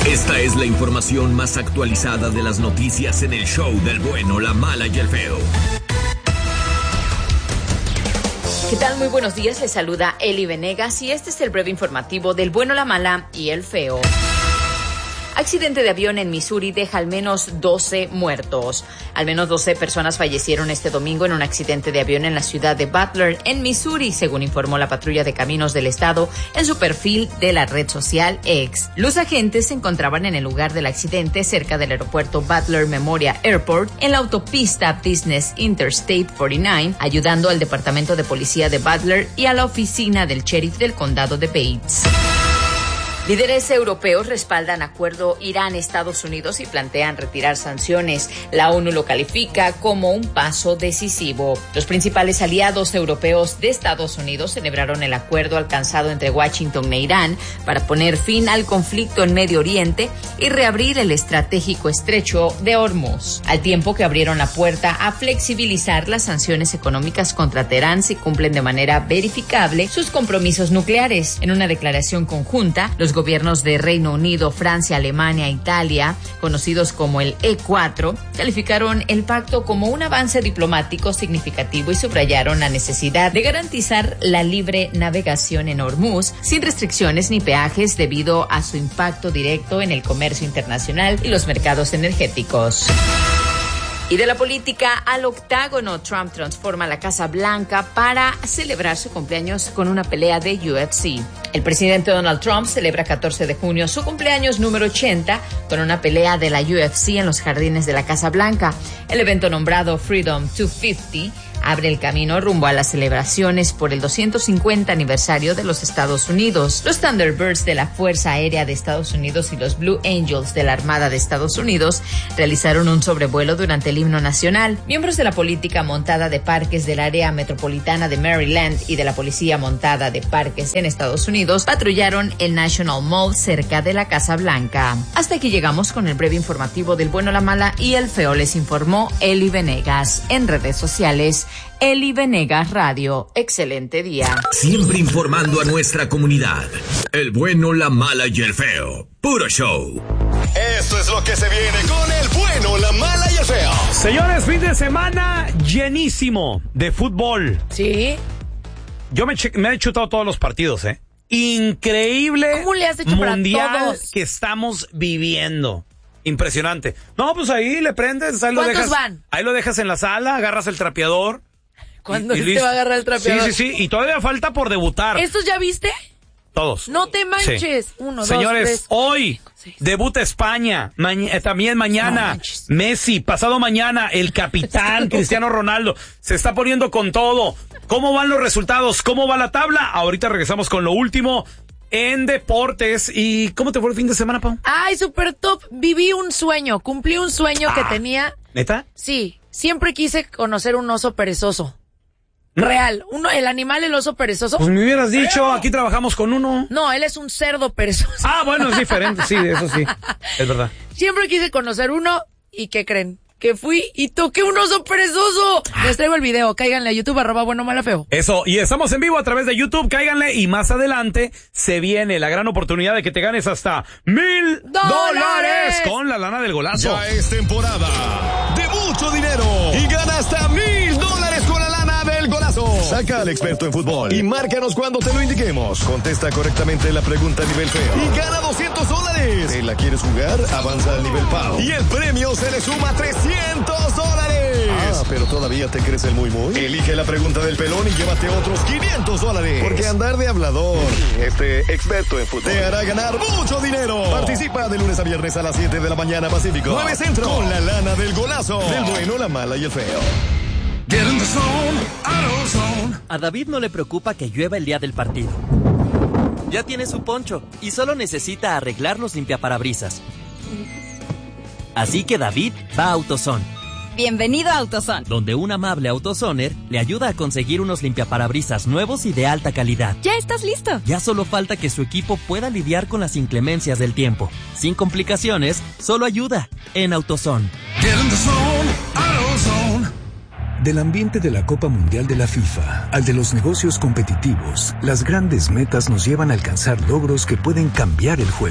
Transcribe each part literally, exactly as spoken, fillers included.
Esta es la información más actualizada de las noticias en el show del bueno, la mala y el feo. ¿Qué tal? Muy buenos días, les saluda Eli Venegas y este es el breve informativo del bueno, la mala y el feo. Accidente de avión en Missouri deja al menos doce muertos. Al menos doce personas fallecieron este domingo en un accidente de avión en la ciudad de Butler, en Missouri, según informó la patrulla de caminos del estado en su perfil de la red social X. Los agentes se encontraban en el lugar del accidente cerca del aeropuerto Butler Memorial Airport en la autopista Business Interstate cuarenta y nueve, ayudando al departamento de policía de Butler y a la oficina del sheriff del condado de Bates. Líderes europeos respaldan acuerdo Irán-Estados Unidos y plantean retirar sanciones. La ONU lo califica como un paso decisivo. Los principales aliados europeos de Estados Unidos celebraron el acuerdo alcanzado entre Washington e Irán para poner fin al conflicto en Medio Oriente y reabrir el estratégico estrecho de Hormuz, al tiempo que abrieron la puerta a flexibilizar las sanciones económicas contra Teherán si cumplen de manera verificable sus compromisos nucleares. En una declaración conjunta, los gobiernos de Reino Unido, Francia, Alemania e Italia, conocidos como el E cuatro, calificaron el pacto como un avance diplomático significativo y subrayaron la necesidad de garantizar la libre navegación en Hormuz sin restricciones ni peajes debido a su impacto directo en el comercio internacional y los mercados energéticos. Y de la política al octágono, Trump transforma la Casa Blanca para celebrar su cumpleaños con una pelea de U F C. El presidente Donald Trump celebra catorce de junio su cumpleaños número ochenta con una pelea de la U F C en los jardines de la Casa Blanca. El evento nombrado Freedom doscientos cincuenta abre el camino rumbo a las celebraciones por el doscientos cincuenta aniversario de los Estados Unidos. Los Thunderbirds de la Fuerza Aérea de Estados Unidos y los Blue Angels de la Armada de Estados Unidos realizaron un sobrevuelo durante el himno nacional. Miembros de la política montada de parques del área metropolitana de Maryland y de la Policía Montada de Parques en Estados Unidos patrullaron el National Mall cerca de la Casa Blanca. Hasta aquí llegamos con el breve informativo del bueno, la mala y el feo. Les informó Eli Venegas. En redes sociales, Eli Venegas Radio. Excelente día. Siempre informando a nuestra comunidad. El bueno, la mala y el feo. Puro show. Esto es lo que se viene con el bueno, la mala y el feo. Señores, fin de semana llenísimo de fútbol. Sí. Yo me, che- me he chutado todos los partidos, ¿eh? Increíble. ¿Cómo le has hecho mundial para todos? Que estamos viviendo. Impresionante. No, pues ahí le prendes, ahí lo ¿Cuántos dejas. van? Ahí lo dejas en la sala, agarras el trapeador. ¿Cuándo y- y te listo. va a agarrar el trapeador? Sí, sí, sí. Y todavía falta por debutar. ¿Estos ya viste? Todos. No te manches. Sí. Uno, dos, Señores, tres, hoy seis. debuta España. Maña- eh, también mañana No manches. Messi. Pasado mañana el capitán Cristiano Ronaldo. Se está poniendo con todo. ¿Cómo van los resultados? ¿Cómo va la tabla? Ahorita regresamos con lo último en deportes. ¿Y cómo te fue el fin de semana, Pau? Ay, super top. Viví un sueño, cumplí un sueño Ah. que tenía. ¿Neta? Sí, siempre quise conocer un oso perezoso. Real, uno, el animal, el oso perezoso. Pues me hubieras dicho, aquí trabajamos con uno. No, él es un cerdo perezoso. Ah, bueno, es diferente, sí, eso sí, es verdad. Siempre quise conocer uno, ¿y qué creen? Que fui y toqué un oso perezoso. Les traigo el video, cáiganle a YouTube, arroba bueno, mala, feo. Eso, y estamos en vivo a través de YouTube, cáiganle, y más adelante se viene la gran oportunidad de que te ganes hasta mil ¡Dólares! dólares con la lana del golazo. Ya es temporada de mucho dinero y gana hasta mil dólares con la lana del golazo. Saca al experto en fútbol y márcanos cuando te lo indiquemos. Contesta correctamente la pregunta a nivel feo y gana doscientos dólares. ¿Te la quieres jugar? Avanza al nivel Pau y el premio se le suma a trescientos dólares. Ah, pero todavía te crees el muy muy. Elige la pregunta del pelón y llévate otros quinientos dólares. Porque andar de hablador, este experto en fútbol, te hará ganar mucho dinero. Participa de lunes a viernes a las siete de la mañana Pacífico, nueve Centro, con la lana del golazo, del bueno, la mala y el feo. A David no le preocupa que llueva el día del partido. Ya tiene su poncho y solo necesita arreglar los limpiaparabrisas. Así que David va a AutoZone. Bienvenido a AutoZone, donde un amable AutoZoner le ayuda a conseguir unos limpiaparabrisas nuevos y de alta calidad. ¿Ya estás listo? Ya solo falta que su equipo pueda lidiar con las inclemencias del tiempo. Sin complicaciones, solo ayuda en AutoZone. Del ambiente de la Copa Mundial de la FIFA al de los negocios competitivos, las grandes metas nos llevan a alcanzar logros que pueden cambiar el juego.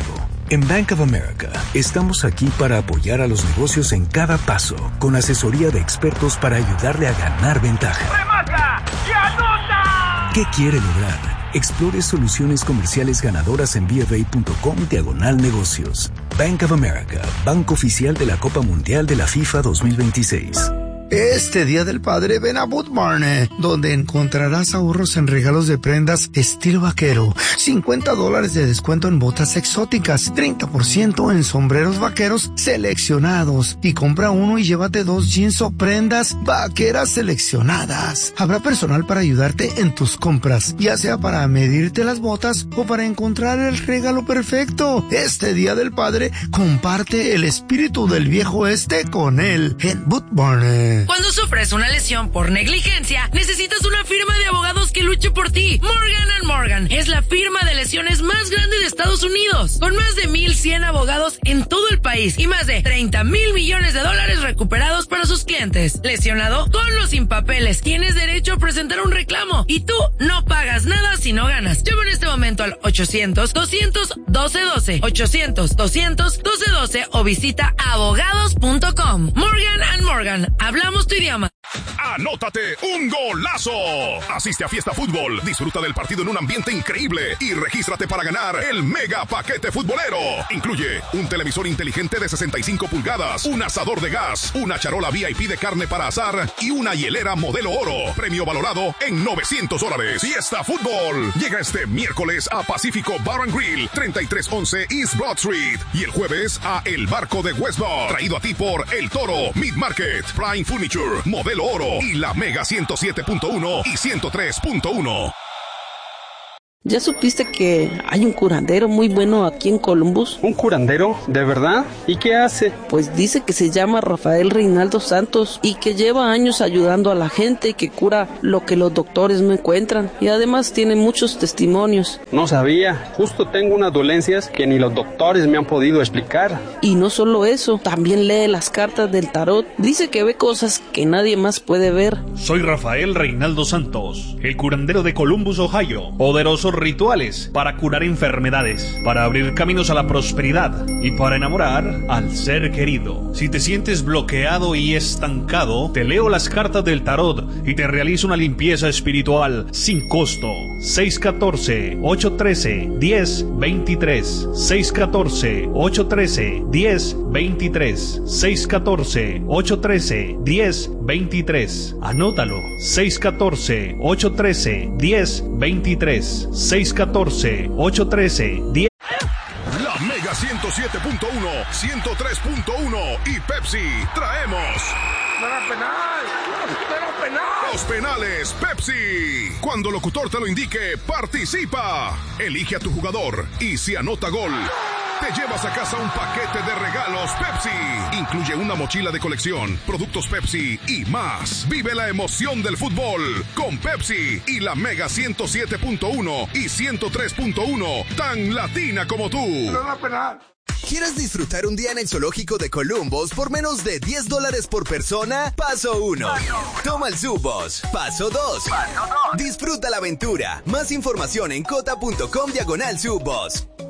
En Bank of America estamos aquí para apoyar a los negocios en cada paso, con asesoría de expertos para ayudarle a ganar ventaja. ¡Remata y anota! ¿Qué quiere lograr? Explore soluciones comerciales ganadoras en bfa.com diagonal negocios. Bank of America, banco oficial de la Copa Mundial de la FIFA dos mil veintiséis. Este Día del Padre ven a Boot Barn, donde encontrarás ahorros en regalos de prendas estilo vaquero, cincuenta dólares de descuento en botas exóticas, treinta por ciento en sombreros vaqueros seleccionados, y compra uno y llévate dos jeans o prendas vaqueras seleccionadas. Habrá personal para ayudarte en tus compras, ya sea para medirte las botas o para encontrar el regalo perfecto. Este Día del Padre, comparte el espíritu del viejo este con él en Boot Barn. Cuando sufres una lesión por negligencia, necesitas una firma de abogados que luche por ti. Morgan and Morgan es la firma de lesiones más grande de Estados Unidos, con más de mil cien abogados en todo el país y más de treinta mil millones de dólares recuperados para sus clientes. Lesionado, con los sin papeles, tienes derecho a presentar un reclamo y tú no pagas nada si no ganas. Llama en este momento al ochocientos, doscientos, doce doce, ochocientos, doscientos, doce doce o visita abogados punto com. Morgan and Morgan, hablamos tu idioma. ¡Anótate un golazo! Asiste a Fiesta Fútbol, disfruta del partido en un ambiente increíble y regístrate para ganar el mega paquete futbolero. Incluye un televisor inteligente de sesenta y cinco pulgadas, un asador de gas, una charola V I P de carne para asar y una hielera modelo oro. Premio valorado en novecientos dólares. Fiesta Fútbol llega este miércoles a Pacífico Bar and Grill, treinta y tres once East Broad Street, y el jueves a El Barco de West Bar, traído a ti por El Toro, Meat Market, Prime Furniture, Modelo Oro y la Mega ciento siete punto uno y ciento tres punto uno. ¿Ya supiste que hay un curandero muy bueno aquí en Columbus? ¿Un curandero? ¿De verdad? ¿Y qué hace? Pues dice que se llama Rafael Reinaldo Santos y que lleva años ayudando a la gente y que cura lo que los doctores no encuentran. Y además tiene muchos testimonios. No sabía. Justo tengo unas dolencias que ni los doctores me han podido explicar. Y no solo eso, también lee las cartas del tarot. Dice que ve cosas que nadie más puede ver. Soy Rafael Reinaldo Santos, el curandero de Columbus, Ohio. Poderoso rituales para curar enfermedades, para abrir caminos a la prosperidad y para enamorar al ser querido. Si te sientes bloqueado y estancado, te leo las cartas del tarot y te realizo una limpieza espiritual sin costo. seis uno cuatro, ocho uno tres, uno cero dos tres seis uno cuatro, ocho uno tres, uno cero dos tres seis uno cuatro, ocho uno tres, uno cero dos tres. Anótalo. seis uno cuatro, ocho uno tres, uno cero dos tres seis uno cuatro, ocho uno tres, uno cero. La Mega ciento siete punto uno, ciento tres punto uno y Pepsi traemos... ¡Era penal! ¡Era penal! Los penales Pepsi. Cuando el locutor te lo indique, participa. Elige a tu jugador y si anota gol, te llevas a casa un paquete de regalos Pepsi. Incluye una mochila de colección, productos Pepsi y más. Vive la emoción del fútbol con Pepsi y la Mega ciento siete punto uno y ciento tres punto uno, tan latina como tú. ¡No era penal! ¿Quieres disfrutar un día en el zoológico de Columbus por menos de diez dólares por persona? Paso uno. Toma el Subbus. Paso dos. Disfruta la aventura. Más información en cota punto com diagonal Subbus.